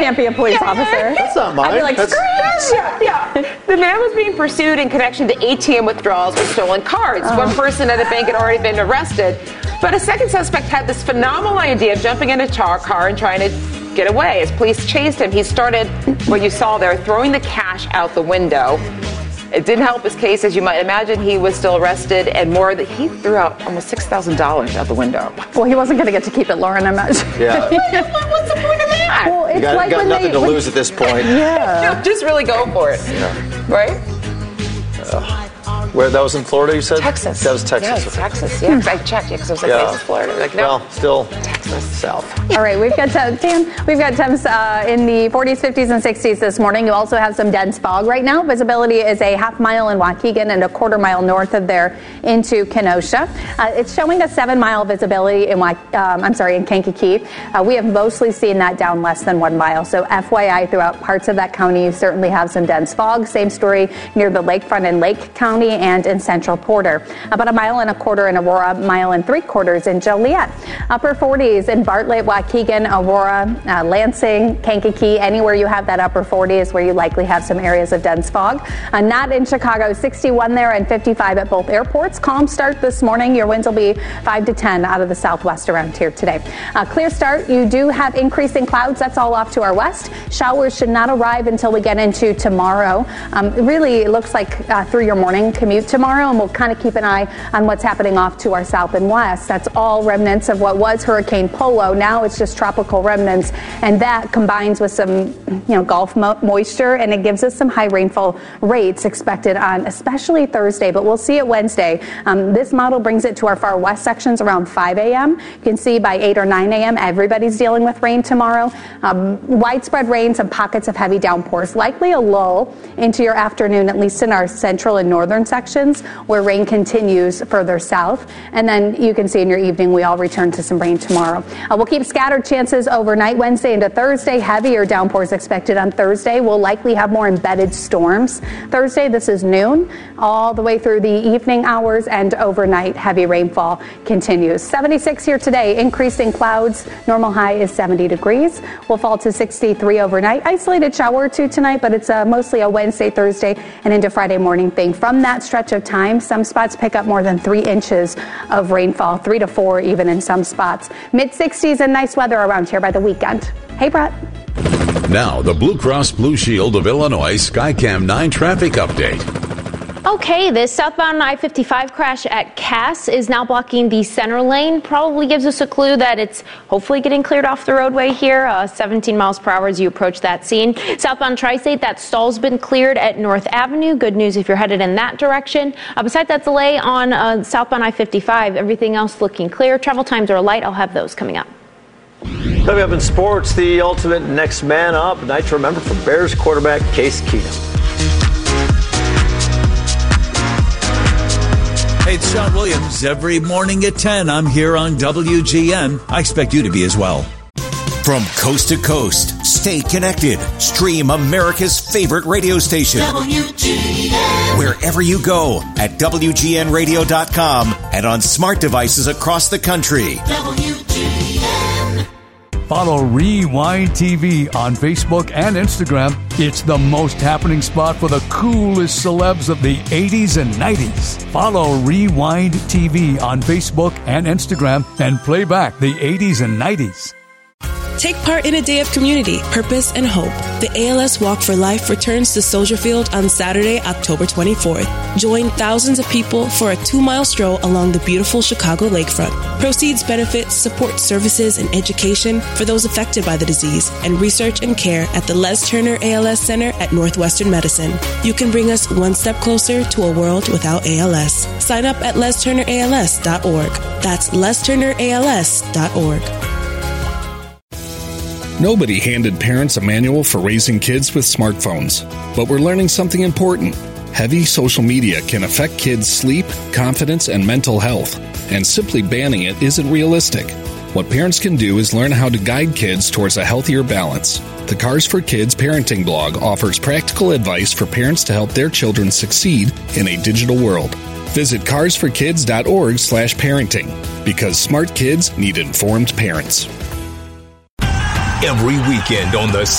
can't be a police officer. That's not mine. I'd be like, screw you. Yeah. The man was being pursued in connection to ATM withdrawals with stolen cards. One person at a bank had already been arrested, but a second suspect had this phenomenal idea of jumping in a car and trying to get away. As police chased him, he started, what you saw there, throwing the cash out the window. It didn't help his case, as you might imagine. He was still arrested, and more that he threw out almost $6,000 out the window. Well, he wasn't going to get to keep it, Lauren, I'm not sure. Yeah. What's the point of that? Well, it's got like when nothing to lose at this point. Yeah. No, just really go for it. Yeah. Right? Where that was in Florida, you said? Texas. That was Texas. Yeah, Texas. Yeah, 'cause I checked. Yeah, because I was like, this is Florida. Like, no. Well, still Texas. south. All right, we've got temps in the 40s, 50s, and 60s this morning. You also have some dense fog right now. Visibility is a half mile in Waukegan and a quarter mile north of there into Kenosha. It's showing a 7-mile visibility in Kankakee. We have mostly seen that down less than 1 mile. So FYI, throughout parts of that county, you certainly have some dense fog. Same story near the lakefront in Lake County and in Central Porter. About 1.25 miles in Aurora, 1.75 miles in Joliet. Upper 40s in Bartlett, Waukegan, Aurora, Lansing, Kankakee. Anywhere you have that upper 40 is where you likely have some areas of dense fog. Not in Chicago, 61 there and 55 at both airports. Calm start this morning. Your winds will be 5 to 10 out of the southwest around here today. Clear start. You do have increasing clouds. That's all off to our west. Showers should not arrive until we get into tomorrow. Really, it looks like through your morning commute tomorrow, and we'll kind of keep an eye on what's happening off to our south and west. That's all remnants of what was Hurricane Polo. Now it's just tropical remnants, and that combines with some, Gulf moisture, and it gives us some high rainfall rates expected on especially Thursday, but we'll see it Wednesday. This model brings it to our far west sections around 5 a.m. You can see by 8 or 9 a.m. everybody's dealing with rain tomorrow. Widespread rain, some pockets of heavy downpours, likely a lull into your afternoon, at least in our central and northern sections, where rain continues further south. And then you can see in your evening, we all return to some rain tomorrow. We'll keep scattered chances overnight Wednesday into Thursday. Heavier downpours expected on Thursday. We'll likely have more embedded storms. Thursday, this is noon, all the way through the evening hours, and overnight heavy rainfall continues. 76 here today, increasing clouds. Normal high is 70 degrees. We'll fall to 63 overnight. Isolated shower or two tonight, but it's mostly a Wednesday, Thursday, and into Friday morning thing. From that stretch of time, some spots pick up more than 3 inches of rainfall, 3 to 4 even in some spots. Mid-60s and nice weather around here by the weekend. Hey, Brett. Now, the Blue Cross Blue Shield of Illinois Skycam 9 traffic update. Okay, this southbound I-55 crash at Cass is now blocking the center lane. Probably gives us a clue that it's hopefully getting cleared off the roadway here. 17 miles per hour as you approach that scene. Southbound Tri-State, that stall's been cleared at North Avenue. Good news if you're headed in that direction. Besides that delay on southbound I-55, everything else looking clear. Travel times are light. I'll have those coming up. Coming up in sports, the ultimate next man up. Night to remember for Bears quarterback Case Keenum. Hey, it's Sean Williams. Every morning at 10, I'm here on WGN. I expect you to be as well. From coast to coast, stay connected. Stream America's favorite radio station. WGN. Wherever you go at WGNradio.com and on smart devices across the country. WGN. Follow Rewind TV on Facebook and Instagram. It's the most happening spot for the coolest celebs of the 80s and 90s. Follow Rewind TV on Facebook and Instagram and play back the 80s and 90s. Take part in a day of community, purpose, and hope. The ALS Walk for Life returns to Soldier Field on Saturday, October 24th. Join thousands of people for a 2-mile stroll along the beautiful Chicago lakefront. Proceeds benefit support services and education for those affected by the disease and research and care at the Les Turner ALS Center at Northwestern Medicine. You can bring us one step closer to a world without ALS. Sign up at lesturnерals.org. That's lesturnерals.org. Nobody handed parents a manual for raising kids with smartphones, but we're learning something important. Heavy social media can affect kids' sleep, confidence, and mental health, and simply banning it isn't realistic. What parents can do is learn how to guide kids towards a healthier balance. The Cars for Kids parenting blog offers practical advice for parents to help their children succeed in a digital world. Visit carsforkids.org/parenting, because smart kids need informed parents. Every weekend on the